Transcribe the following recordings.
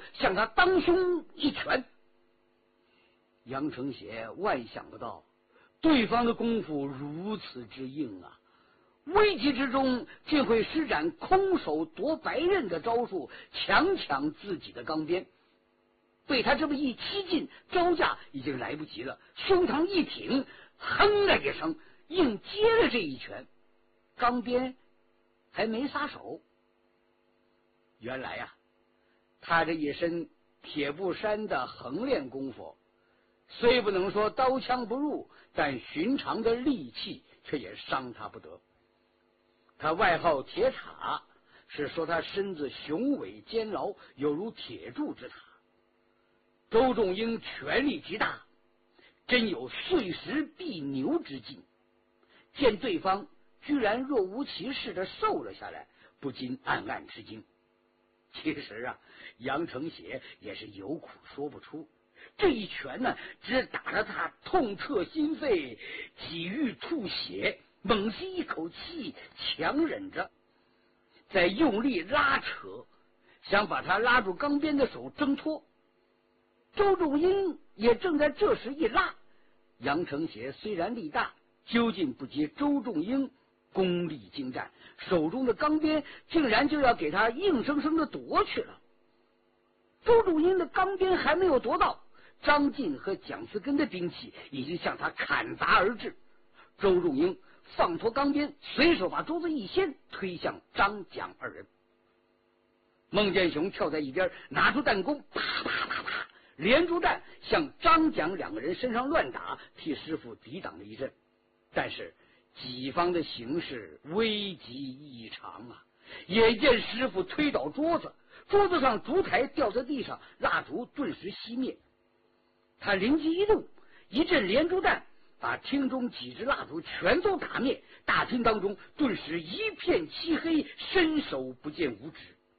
向他当胸一拳。杨承协万想不到对方的功夫如此之硬啊，危急之中竟会施展空手夺白刃的招数，强抢自己的钢鞭。被他这么一踢进，招架已经来不及了，胸膛一挺，哼了一声，硬接了这一拳，钢鞭还没撒手。原来呀，他这一身铁布衫的横练功夫，虽不能说刀枪不入，但寻常的利器却也伤他不得。他外号铁塔，是说他身子雄伟坚牢，有如铁柱之塔。周仲英权力极大，真有碎石蔽牛之劲。见对方居然若无其事的受了下来，不禁暗暗吃惊。其实啊，杨承协也是有苦说不出。这一拳呢，只打得他痛彻心肺，几欲吐血，猛吸一口气，强忍着，再用力拉扯，想把他拉住钢鞭的手挣脱。周仲英也正在这时一拉，杨承协虽然力大，究竟不及周仲英功力精湛，手中的钢鞭竟然就要给他硬生生的夺去了。周仲英的钢鞭还没有夺到，张晋和蒋思根的兵器已经向他砍砸而至。周仲英放脱钢鞭，随手把桌子一掀，推向张蒋二人。孟建雄跳在一边，拿出弹弓，啪啪啪啪，连珠弹向张蒋两个人身上乱打，替师傅抵挡了一阵。但是己方的形势危急异常啊！眼见师傅推倒桌子，桌子上烛台掉在地上，蜡烛顿时熄灭。他灵机一动，一阵连珠弹把厅中几支蜡烛全都打灭，大厅当中顿时一片漆黑，伸手不见五指。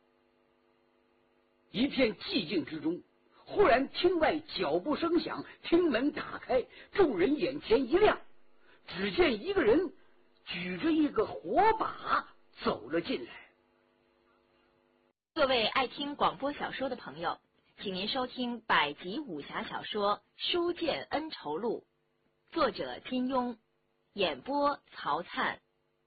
一片寂静之中，忽然厅外脚步声响，厅门打开，众人眼前一亮，只见一个人举着一个火把走了进来。 各位爱听广播小说的朋友，请您收听百集武侠小说《书剑恩仇录》，作者金庸，演播曹灿。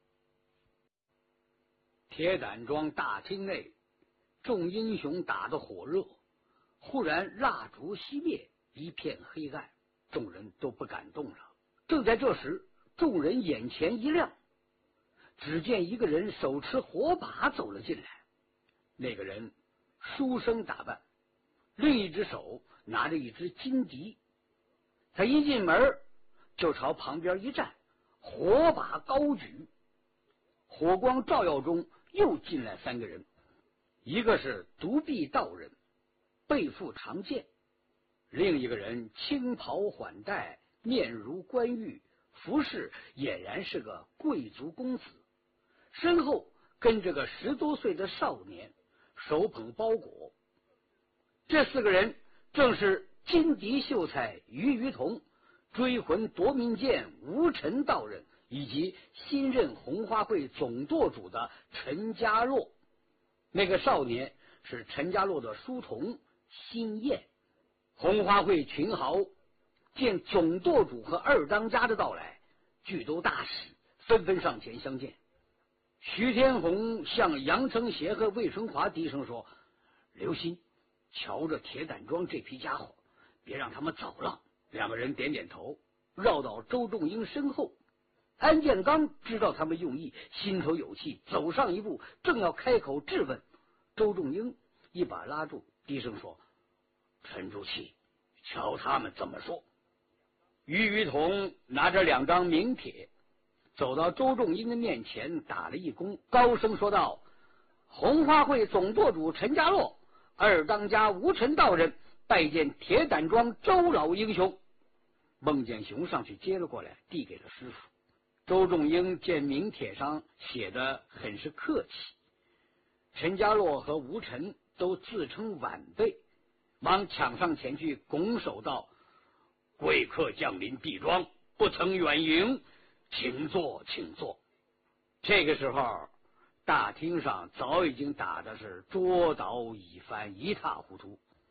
铁胆庄大厅内，众英雄打得火热，忽然蜡烛熄灭，一片黑暗，众人都不敢动了。正在这时，众人眼前一亮，只见一个人手持火把走了进来。那个人书生打扮，另一只手拿着一支金笛。他一进门就朝旁边一站，火把高举。火光照耀中，又进来三个人，一个是独臂道人，背负长剑；另一个人青袍缓带，面如冠玉，服饰俨然是个贵族公子。身后跟着个10多岁的少年，手捧包裹。这四个人正是金笛秀才于同、追魂夺命剑吴尘道人，以及新任红花会总舵主的陈家洛。那个少年是陈家洛的书童辛燕。红花会群豪见总舵主和二当家的到来，俱都大喜，纷纷上前相见。徐天红向杨承协和魏春华低声说：“留心，瞧着铁胆庄这批家伙，别让他们走了。”两个人点点头，绕到周仲英身后。安建刚知道他们用意，心头有气，走上一步，正要开口质问，周仲英一把拉住，低声说：“沉住气，瞧他们怎么说。”于同拿着2张名帖，走到周仲英的面前，打了一躬，高声说道：“红花会总舵主陈家洛，二当家吴尘道人，拜见铁胆庄周老英雄。”孟建雄上去接了过来，递给了师傅。周仲英见名帖上写的很是客气，陈家洛和吴尘都自称晚辈，忙抢上前去拱手道：“贵客降临毕庄，不曾远迎，请坐，请坐。”这个时候，大厅上早已经打的是桌倒椅翻，一塌糊涂。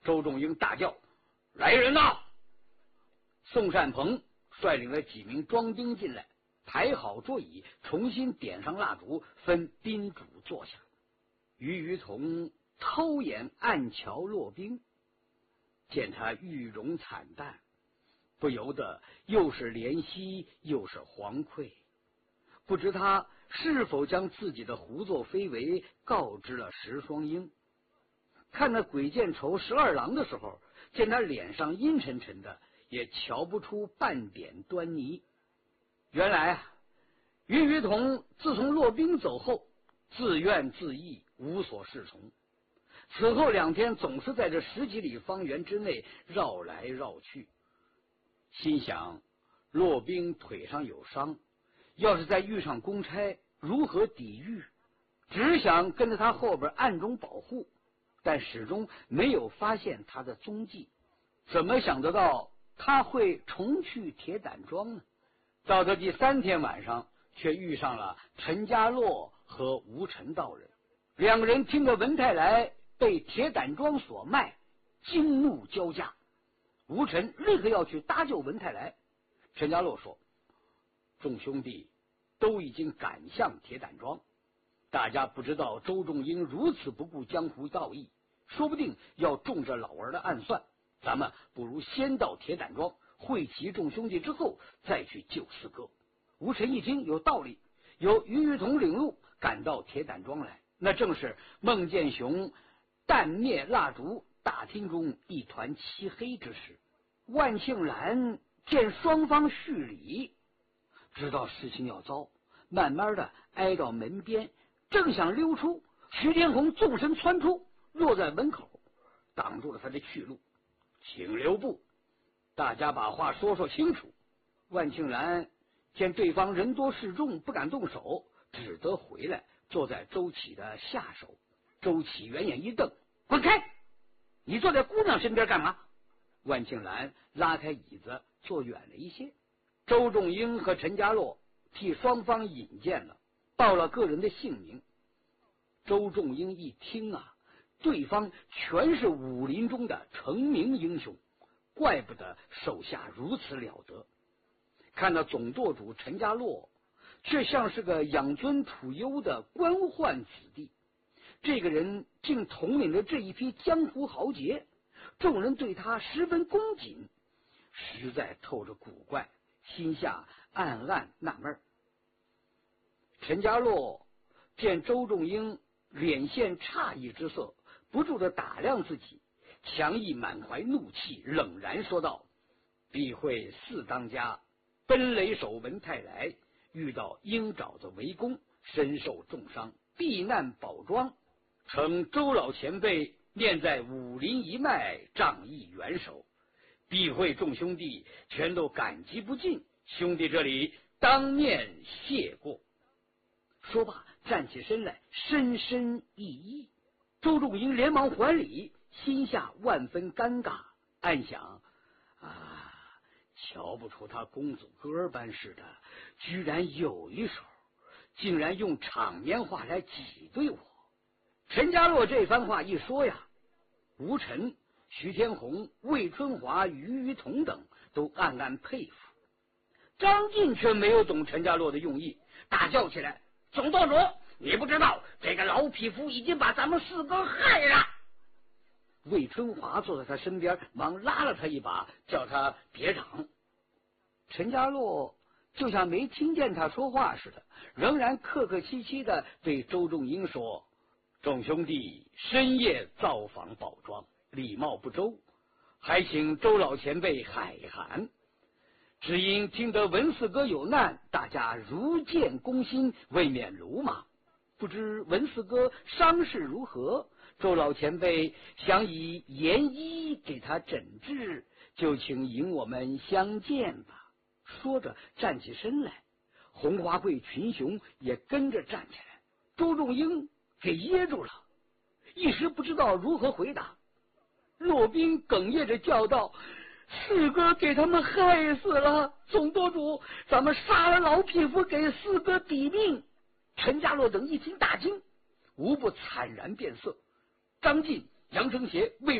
周仲英大叫：“来人呐！”宋善鹏率领了几名庄丁进来，排好桌椅，重新点上蜡烛，分宾主坐下。于于同偷眼暗瞧骆宾，见他玉容惨淡，不由得又是怜惜又是惶愧，不知他是否将自己的胡作非为告知了石双英。看那鬼见愁十二郎的时候，见他脸上阴沉沉的，也瞧不出半点端倪。原来啊，于于同自从骆宾走后，自怨自艾，无所适从。此后2天总是在这10几里方圆之内绕来绕去，心想骆宾腿上有伤，要是再遇上公差，如何抵御？只想跟着他后边暗中保护，但始终没有发现他的踪迹。怎么想得到他会重去铁胆庄呢？到了第3天晚上，却遇上了陈家洛和吴晨道人。2个人听着文泰来被铁胆庄所卖，惊怒交加。吴晨立刻要去搭救文泰来。陈家洛说：“众兄弟都已经赶向铁胆庄，大家不知道周仲英如此不顾江湖道义，说不定要中这老儿的暗算。咱们不如先到铁胆庄会齐众兄弟之后，再去救四哥。”吴晨一听有道理，由于于同领路赶到铁胆庄来。那正是孟建雄淡灭蜡烛，大厅中一团漆黑之时。万庆兰见双方叙礼，知道事情要糟，慢慢的挨到门边，正想溜出，徐天红纵身窜出，落在门口，挡住了他的去路。“请留步，大家把话说清楚。”万庆兰见对方人多势众，不敢动手，只得回来坐在周启的下手。周启圆眼一瞪：“滚开！你坐在姑娘身边干嘛？”万庆兰拉开椅子坐远了一些。周仲英和陈家洛替双方引荐了，报了个人的姓名。周仲英一听啊，对方全是武林中的成名英雄，怪不得手下如此了得。看到总舵主陈家洛，却像是个养尊处优的官宦子弟。这个人竟统领着这一批江湖豪杰，众人对他十分恭谨，实在透着古怪，心下暗暗纳闷。陈家洛见周仲英脸现诧异之色，不住地打量自己，强毅满怀怒气，冷然说道：“必会四当家奔雷手文泰来，遇到鹰爪子围攻，身受重伤，避难保庄，承周老前辈念在武林一脉，仗义援手，必会众兄弟全都感激不尽，兄弟这里当面谢过。”说罢站起身来，深深一揖。周仲英连忙还礼，心下万分尴尬，暗想：瞧不出他公子哥般似的，居然有一手，竟然用场面话来挤兑我。陈家洛这番话一说呀，吴晨、徐天红、魏春华、于于同等都暗暗佩服。张晋却没有懂陈家洛的用意，大叫起来：“总舵主，你不知道这个老匹夫已经把咱们四哥害了！”魏春华坐在他身边，忙拉了他一把，叫他别嚷。陈家洛就像没听见他说话似的，仍然客客气气的对周仲英说：“众兄弟深夜造访宝庄，礼貌不周，还请周老前辈海涵。只因听得文四哥有难，大家如见公心，未免鲁莽。不知文四哥伤势如何？周老前辈想以盐医给他诊治，就请引我们相见吧。”说着站起身来，红花会群雄也跟着站起来。周仲英给噎住了，一时不知道如何回答。骆宾哽咽着叫道：“四哥给他们害死了！总舵主，咱们杀了老匹夫，给四哥抵命！”陈家洛等一听大惊，无不惨然变色。张晋、杨承协、魏